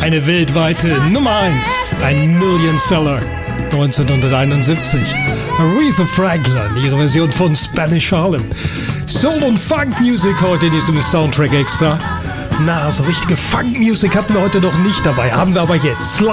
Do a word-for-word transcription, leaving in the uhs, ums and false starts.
Eine weltweite Nummer eins, ein Million-Seller neunzehnhunderteinundsiebzig. Aretha Franklin, ihre Version von Spanish Harlem. Soul- und Funk-Music heute in diesem Soundtrack extra. Na, so richtige Funk-Music hatten wir heute noch nicht dabei, haben wir aber jetzt.